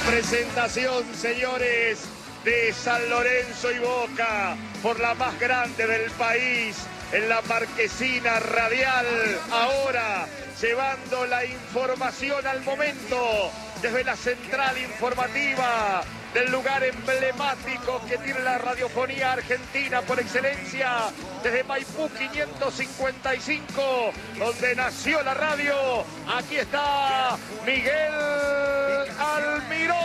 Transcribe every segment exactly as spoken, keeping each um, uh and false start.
Presentación, señores, de San Lorenzo y Boca por la más grande del país en la marquesina radial. Ahora llevando la información al momento desde la central informativa del lugar emblemático que tiene la radiofonía argentina por excelencia, desde Maipú quinientos cincuenta y cinco, donde nació la radio. Aquí está Miguel Almirón.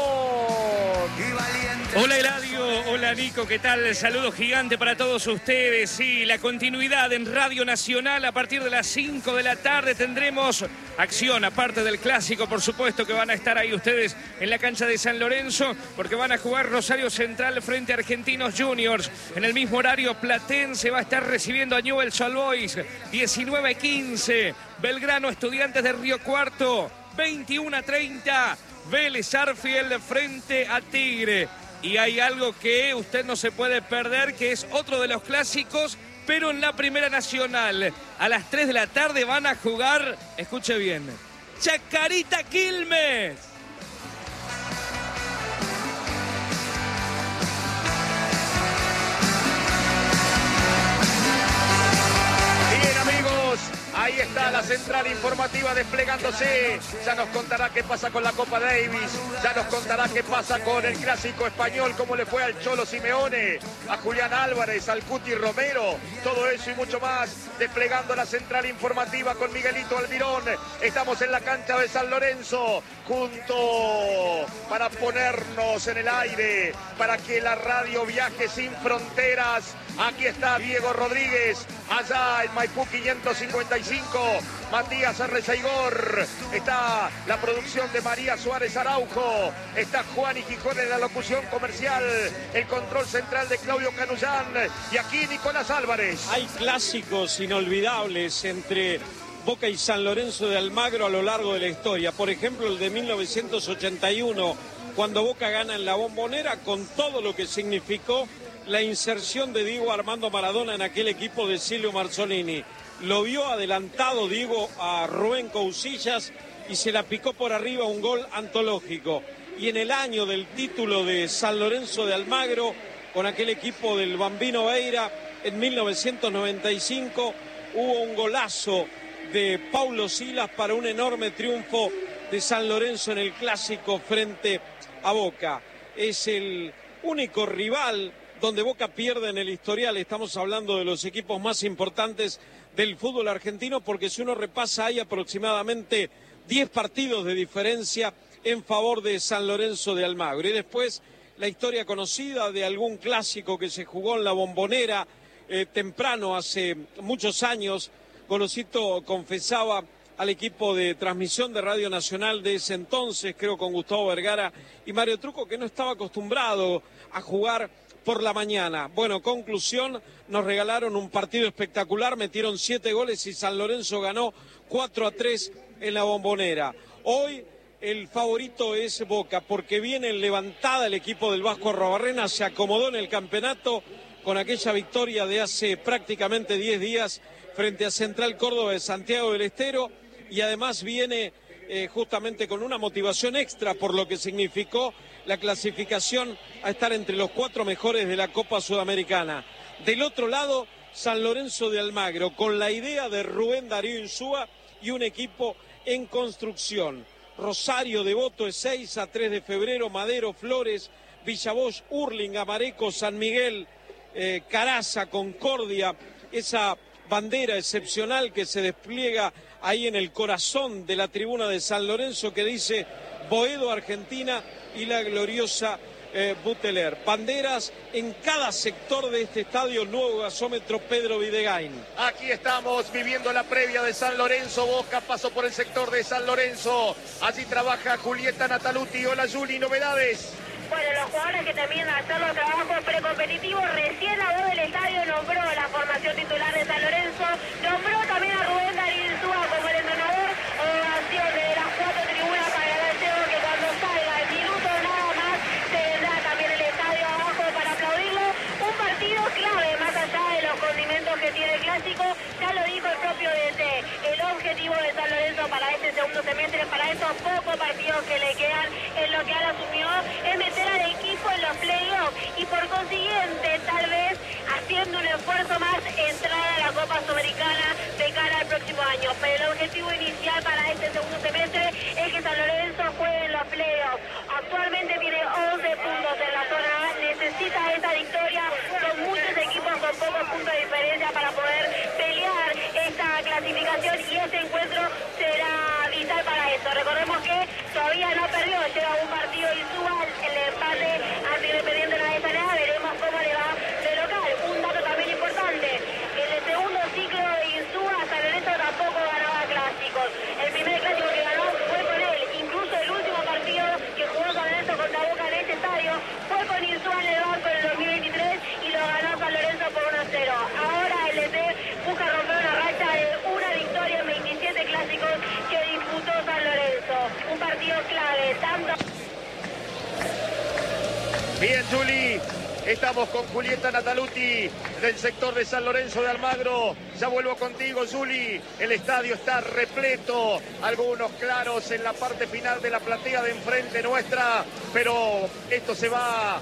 Hola Eladio, hola Nico, ¿qué tal? Saludo gigante para todos ustedes. Sí, la continuidad en Radio Nacional a partir de las cinco de la tarde tendremos acción, aparte del clásico, por supuesto que van a estar ahí ustedes en la cancha de San Lorenzo, porque van a jugar Rosario Central frente a Argentinos Juniors. En el mismo horario, Platense va a estar recibiendo a Newell's Old Boys, diecinueve quince. Belgrano, Estudiantes de Río Cuarto, veintiuno treinta. Vélez Arfield frente a Tigre. Y hay algo que usted no se puede perder, que es otro de los clásicos, pero en la Primera Nacional. A las tres de la tarde van a jugar, escuche bien, Chacarita Quilmes. Bien, amigos, ahí está la central informativa desplegándose. Ya nos contará qué pasa con la Copa Davis. Ya nos contará qué pasa con el clásico español, cómo le fue al Cholo Simeone, a Julián Álvarez, al Cuti Romero. Todo eso y mucho más desplegando la central informativa con Miguelito Almirón. Estamos en la cancha de San Lorenzo, junto para ponernos en el aire, para que la radio viaje sin fronteras. Aquí está Diego Rodríguez, allá en Maipú quinientos cincuenta y cinco, Matías Arrezaigor, está la producción de María Suárez Araujo, está Juan y Gijón en la locución comercial, el control central de Claudio Canullán, y aquí Nicolás Álvarez. Hay clásicos inolvidables entre Boca y San Lorenzo de Almagro a lo largo de la historia. Por ejemplo, el de mil novecientos ochenta y uno, cuando Boca gana en la Bombonera, con todo lo que significó la inserción de Diego Armando Maradona en aquel equipo de Silvio Marzolini. Lo vio adelantado Diego a Rubén Cousillas y se la picó por arriba, un gol antológico. Y en el año del título de San Lorenzo de Almagro, con aquel equipo del Bambino Veira, en mil novecientos noventa y cinco, hubo un golazo de Paulo Silas para un enorme triunfo de San Lorenzo en el clásico frente a Boca. Es el único rival donde Boca pierde en el historial. Estamos hablando de los equipos más importantes del fútbol argentino, porque si uno repasa hay aproximadamente diez partidos de diferencia en favor de San Lorenzo de Almagro. Y después la historia conocida de algún clásico que se jugó en la Bombonera eh, temprano, hace muchos años. Golosito confesaba al equipo de transmisión de Radio Nacional de ese entonces, creo con Gustavo Vergara y Mario Truco, que no estaba acostumbrado a jugar por la mañana. Bueno, conclusión, nos regalaron un partido espectacular, metieron siete goles y San Lorenzo ganó cuatro a tres en la Bombonera. Hoy el favorito es Boca, porque viene levantada el equipo del Vasco Arrobarrena, se acomodó en el campeonato con aquella victoria de hace prácticamente diez días frente a Central Córdoba de Santiago del Estero, y además viene eh, justamente con una motivación extra por lo que significó la clasificación a estar entre los cuatro mejores de la Copa Sudamericana. Del otro lado, San Lorenzo de Almagro, con la idea de Rubén Darío Insúa y un equipo en construcción. Rosario, Devoto, Ezeiza, a tres de febrero, Madero, Flores, Villa Bosch, Hurlingham, Areco, San Miguel, eh, Caraza, Concordia, esa bandera excepcional que se despliega ahí en el corazón de la tribuna de San Lorenzo, que dice Boedo, Argentina, y la gloriosa eh, Buteler. Banderas en cada sector de este estadio, nuevo gasómetro Pedro Videgain. Aquí estamos viviendo la previa de San Lorenzo. Boca pasó por el sector de San Lorenzo. Allí trabaja Julieta Nataluti. Hola Juli, novedades. Bueno, los jugadores que terminan de hacer los trabajos precompetitivos, recién la voz del estadio nombró la formación titular de San Lorenzo, nombró también a Rubén Darío Insúa como el entrenador. Ovación de las cuatro tribunas para el Gallego, que cuando salga el minuto nada más tendrá también el estadio abajo para aplaudirlo. Un partido clave, más allá de los condimentos que tiene el clásico, ya lo dijo el propio D T, el objetivo de San Lorenzo para este segundo semestre, para estos pocos partidos que le quedan en lo que a la objetivo inicial para este segundo semestre es que San Lorenzo juegue en los playoffs. Actualmente tiene once puntos en la zona A, necesita esta victoria con muchos equipos con pocos puntos de diferencia para poder pelear esta clasificación y este encuentro será vital para eso. Recordemos que todavía no perdió, lleva un partido Insúa, el empate ante Independiente de Avellaneda, veremos cómo le va de local. Un dato también importante, en el segundo ciclo de Insúa, San Lorenzo tampoco ganaba clásicos. El primer clásico que ganó fue con él, incluso el último partido que jugó San Lorenzo contra Boca en este estadio fue con Insúa en el banco en el dos mil veintitrés y lo ganó San Lorenzo por uno a cero. Ahora el D T busca romper una racha de una victoria en veintisiete clásicos que disputó San Lorenzo. Un partido clave, tanto... Bien, Juli, estamos con Julieta Nataluti del sector de San Lorenzo de Almagro. Ya vuelvo contigo, Juli. El estadio está repleto, algunos claros en la parte final de la platea de enfrente nuestra, pero esto se va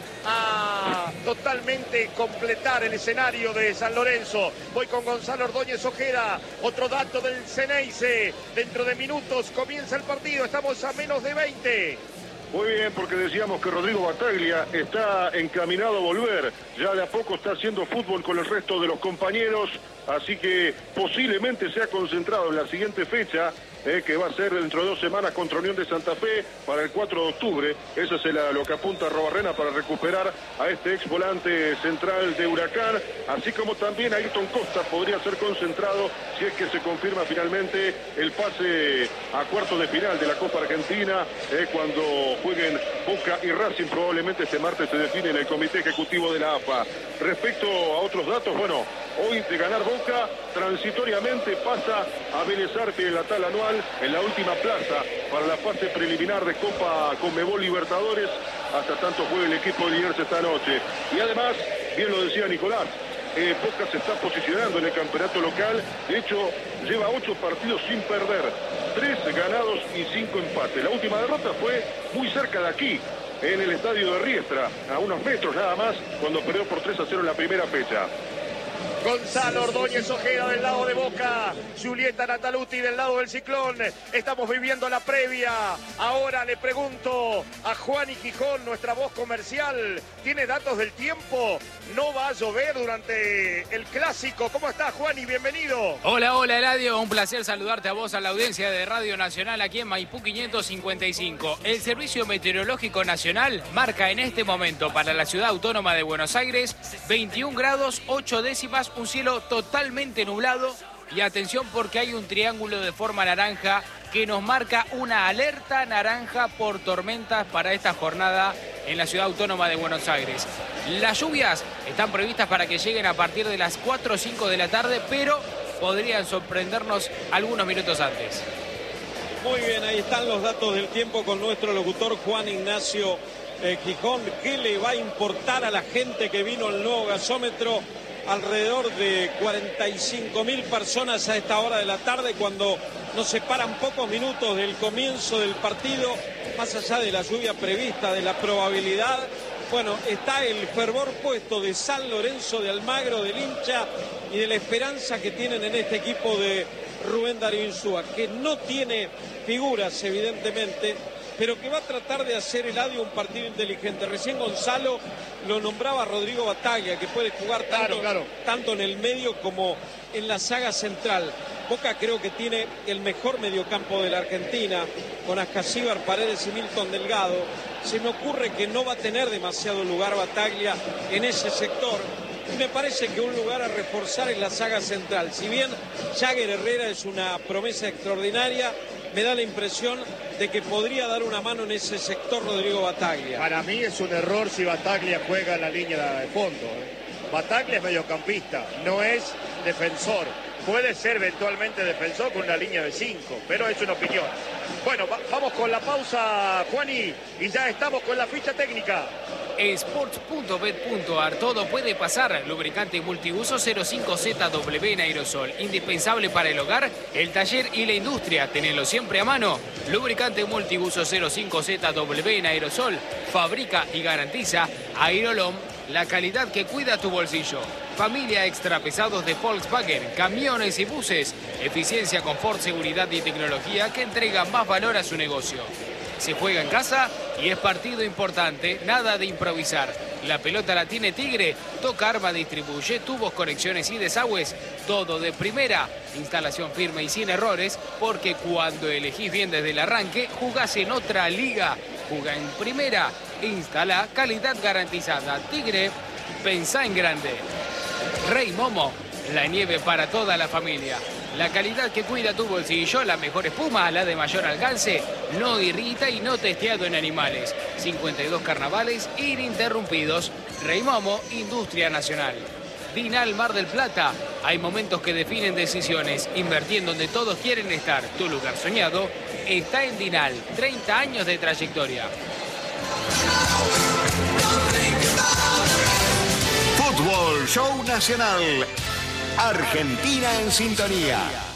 a totalmente completar el escenario de San Lorenzo. Voy con Gonzalo Ordóñez Ojeda, otro dato del Ceneice. Dentro de minutos comienza el partido, estamos a menos de veinte. Muy bien, porque decíamos que Rodrigo Battaglia está encaminado a volver. Ya de a poco está haciendo fútbol con el resto de los compañeros, así que posiblemente sea concentrado en la siguiente fecha, eh, que va a ser dentro de dos semanas contra Unión de Santa Fe para el cuatro de octubre. Eso es la, lo que apunta Robarrena para recuperar a este ex volante central de Huracán, así como también Ayrton Costa podría ser concentrado si es que se confirma finalmente el pase a cuartos de final de la Copa Argentina, eh, cuando jueguen Boca y Racing. Probablemente este martes se define en el Comité Ejecutivo de la A F A. Respecto a otros datos, bueno, hoy de ganar Boca, transitoriamente pasa a Vélez Sarsfield en la tabla anual, en la última plaza para la fase preliminar de Copa Conmebol Libertadores, hasta tanto juegue el equipo de Liniers esta noche. Y además, bien lo decía Nicolás, eh, Boca se está posicionando en el campeonato local. De hecho, lleva ocho partidos sin perder, tres ganados y cinco empates. La última derrota fue muy cerca de aquí, en el estadio de Riestra, a unos metros nada más, cuando perdió por tres a cero en la primera fecha. Gonzalo Ordóñez Ojeda del lado de Boca, Julieta Nataluti del lado del Ciclón. Estamos viviendo la previa. Ahora le pregunto a Juani Gijón, nuestra voz comercial. ¿Tiene datos del tiempo? ¿No va a llover durante el clásico? ¿Cómo estás, Juani? Bienvenido. Hola, hola, Eladio. Un placer saludarte a vos, a la audiencia de Radio Nacional aquí en Maipú quinientos cincuenta y cinco. El Servicio Meteorológico Nacional marca en este momento para la Ciudad Autónoma de Buenos Aires veintiún grados ocho décimas, un cielo totalmente nublado y atención porque hay un triángulo de forma naranja que nos marca una alerta naranja por tormentas para esta jornada en la Ciudad Autónoma de Buenos Aires. Las lluvias están previstas para que lleguen a partir de las cuatro o cinco de la tarde, pero podrían sorprendernos algunos minutos antes. Muy bien, ahí están los datos del tiempo con nuestro locutor Juan Ignacio eh, Gijón. ¿Qué le va a importar a la gente que vino al nuevo gasómetro? Alrededor de cuarenta y cinco mil personas a esta hora de la tarde, cuando nos separan pocos minutos del comienzo del partido, más allá de la lluvia prevista, de la probabilidad. Bueno, está el fervor puesto de San Lorenzo de Almagro, del hincha y de la esperanza que tienen en este equipo de Rubén Darío Insúa, que no tiene figuras evidentemente, pero que va a tratar de hacer Eladio un partido inteligente. Recién Gonzalo lo nombraba Rodrigo Battaglia, que puede jugar tanto, claro, claro. tanto en el medio como en la saga central. Boca creo que tiene el mejor mediocampo de la Argentina, con Ascasíbar, Paredes y Milton Delgado. Se me ocurre que no va a tener demasiado lugar Battaglia en ese sector. Y me parece que un lugar a reforzar es la saga central. Si bien Jagger Herrera es una promesa extraordinaria, me da la impresión de que podría dar una mano en ese sector Rodrigo Battaglia. Para mí es un error si Battaglia juega en la línea de fondo. ¿eh? Battaglia es mediocampista, no es defensor. Puede ser eventualmente defensor con una línea de cinco, pero es una opinión. Bueno, va, vamos con la pausa, Juani, y ya estamos con la ficha técnica. Sports punto bet punto ar, todo puede pasar. Lubricante multiuso cero cinco Z W en aerosol, indispensable para el hogar, el taller y la industria. Tenelo siempre a mano. Lubricante multiuso cero cinco Z W en aerosol, fabrica y garantiza Aerolom, la calidad que cuida tu bolsillo. Familia extra pesados de Volkswagen, camiones y buses. Eficiencia, confort, seguridad y tecnología que entregan más valor a su negocio. Se juega en casa y es partido importante, nada de improvisar. La pelota la tiene Tigre, toca arma, distribuye, tubos, conexiones y desagües, todo de primera. Instalación firme y sin errores, porque cuando elegís bien desde el arranque, jugás en otra liga. Jugá en primera, instala, calidad garantizada. Tigre, pensá en grande. Rey Momo, la nieve para toda la familia. La calidad que cuida tu bolsillo, la mejor espuma, la de mayor alcance, no irrita y no testeado en animales. cincuenta y dos carnavales ininterrumpidos. Rey Momo, Industria Nacional. Dinal Mar del Plata, hay momentos que definen decisiones. Invertir donde todos quieren estar. Tu lugar soñado está en Dinal. treinta años de trayectoria. Fútbol Show Nacional. Argentina en sintonía.